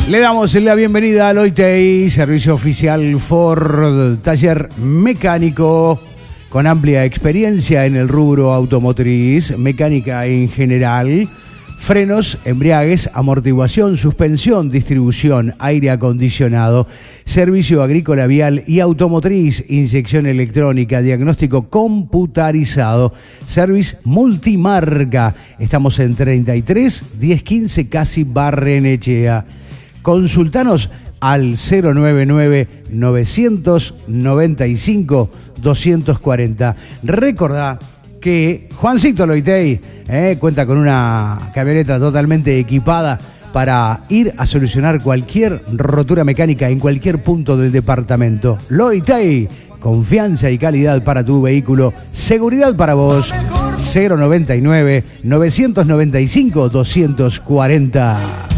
Le damos la bienvenida a Loitei, servicio oficial Ford, taller mecánico con amplia experiencia en el rubro automotriz, mecánica en general, frenos, embriagues, amortiguación, suspensión, distribución, aire acondicionado, servicio agrícola vial y automotriz, inyección electrónica, diagnóstico computarizado, service multimarca. Estamos en 33 1015 casi Barrenechea. Consultanos al 099-995-240. Recordá que Juancito Loitei cuenta con una camioneta totalmente equipada para ir a solucionar cualquier rotura mecánica en cualquier punto del departamento. Loitei, confianza y calidad para tu vehículo, seguridad para vos. 099-995-240.